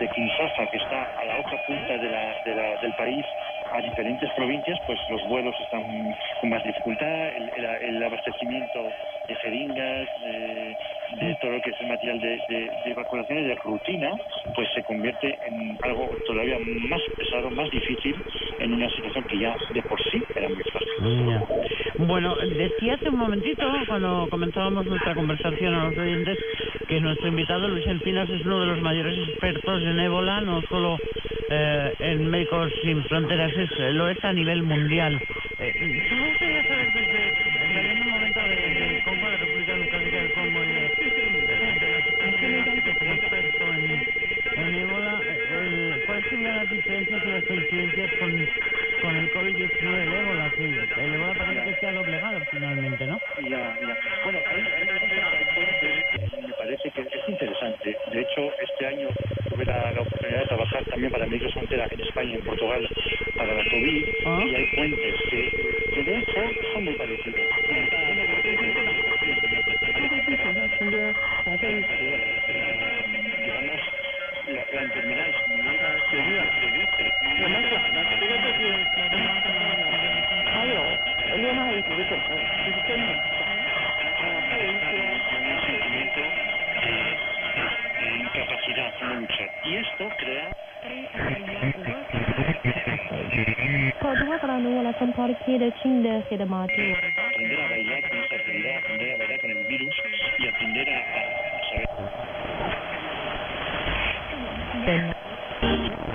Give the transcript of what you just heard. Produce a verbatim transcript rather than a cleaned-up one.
desde Kinshasa, que está a la otra punta de la, de la, del país, a diferentes provincias, pues los vuelos están con más dificultad, el, el, el abastecimiento de jeringas, de, de todo lo que es el material de, de, de evacuación y de rutina, pues se convierte en algo todavía más pesado, más difícil, en una situación que ya de por sí era muy fácil. Ya. Bueno, decía hace un momentito, cuando comenzábamos nuestra conversación a los oyentes, que nuestro invitado Luis Encinas es uno de los mayores expertos en ébola, no solo eh, en Médicos Sin Fronteras, es, lo es a nivel mundial. Eh, ¿Tú me gustaría saber, desde, saliendo un momento de, de Congo, la República Democrática del Congo, y de, de, de la situación en África como experto en, en ébola, eh, ¿cuáles serían las diferencias y las coincidencias con, con el COVID diecinueve, el ébola? Que el ébola parece que se ha doblegado finalmente, ¿no? Ya, ya. Bueno, hay, hay una cosa que me parece que es interesante. De hecho, este año tuve la, la oportunidad de trabajar también para Médicos Sin Fronteras en España y en Portugal para la COVID, ¿ah? Y hay puentes que, que de hecho son muy parecidos. Digamos, la, la enfermedad es muy sería, un sentimiento de, de incapacidad en luchar. Y esto crea... Aprender a bailar con esa actividad, aprender a bailar con el virus y aprender a, a saber...